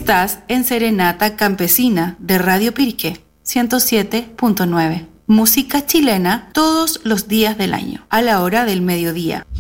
Estás en Serenata Campesina de Radio Pirque 107.9. Música chilena todos los días del año, a la hora del mediodía.